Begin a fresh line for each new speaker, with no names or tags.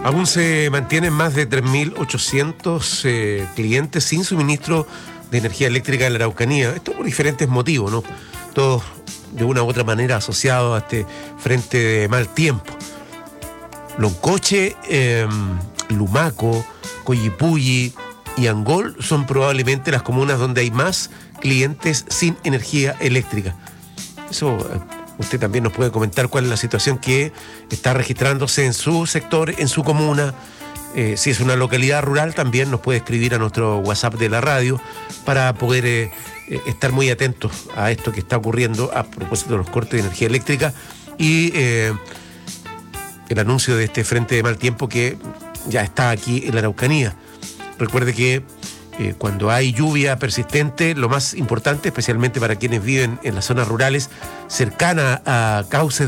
Aún se mantienen más de 3.800 clientes sin suministro de energía eléctrica en la Araucanía. Esto por diferentes motivos, ¿no? Todos de una u otra manera asociados a este frente de mal tiempo. Loncoche, Lumaco, Coyipulli y Angol son probablemente las comunas donde hay más clientes sin energía eléctrica. Eso usted también nos puede comentar cuál es la situación que está registrándose en su sector, en su comuna. Si es una localidad rural, también nos puede escribir a nuestro WhatsApp de la radio para poder estar muy atentos a esto que está ocurriendo a propósito de los cortes de energía eléctrica y el anuncio de este frente de mal tiempo que ya está aquí en la Araucanía. Recuerde que cuando hay lluvia persistente, lo más importante, especialmente para quienes viven en las zonas rurales cercanas a cauces